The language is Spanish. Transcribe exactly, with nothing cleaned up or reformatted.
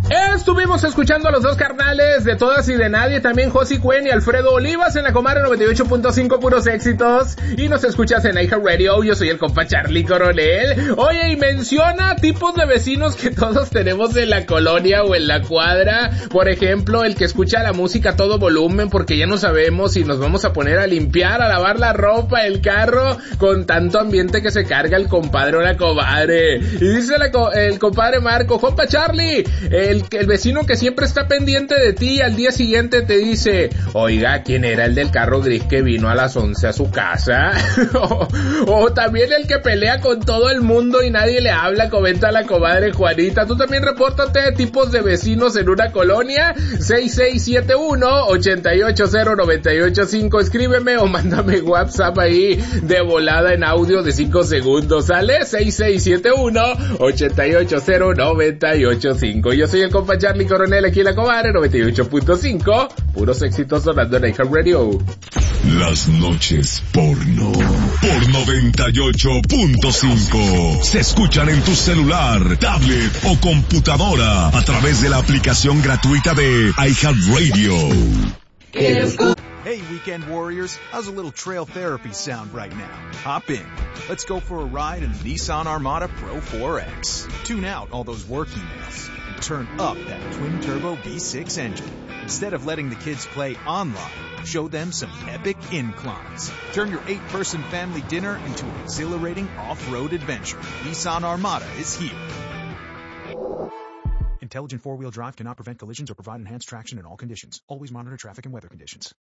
Estuvimos escuchando a los dos carnales de Todas y de Nadie, también Josie Cuen y Alfredo Olivas en la Comadre noventa y ocho punto cinco, puros éxitos. Y nos escuchas en iHeartRadio. Yo soy el compa Charlie Coronel. Oye, y menciona tipos de vecinos que todos tenemos en la colonia o en la cuadra. Por ejemplo, el que escucha la música a todo volumen porque ya no sabemos si nos vamos a poner a limpiar, a lavar la ropa, el carro, con tanto ambiente que se carga el compadre o la comadre. Y dice la co- el compadre Marco, compa Charlie, el El, el vecino que siempre está pendiente de ti y al día siguiente te dice, oiga, ¿quién era el del carro gris que vino a las once a su casa? o, o también el que pelea con todo el mundo y nadie le habla, comenta la comadre Juanita. Tú también repórtate de tipos de vecinos en una colonia. Seis seis siete uno, ocho ocho cero, nueve ocho cinco. Escríbeme o mándame WhatsApp ahí de volada en audio de cinco segundos, ¿sale? seis seis siete uno, ocho ocho cero, nueve ocho cinco. Yo soy el compa Charlie Coronel aquí en la Comadre noventa y ocho punto cinco, puros éxitos sonando en iHeartRadio. Las noches porno por noventa y ocho punto cinco se escuchan en tu celular, tablet o computadora a través de la aplicación gratuita de iHeartRadio. Hey, weekend warriors, how's a little trail therapy sound right now? Hop in. Let's go for a ride in the Nissan Armada Pro four X. Tune out all those work emails and turn up that twin-turbo V six engine. Instead of letting the kids play online, show them some epic inclines. Turn your eight-person family dinner into an exhilarating off-road adventure. Nissan Armada is here. Intelligent four-wheel drive cannot prevent collisions or provide enhanced traction in all conditions. Always monitor traffic and weather conditions.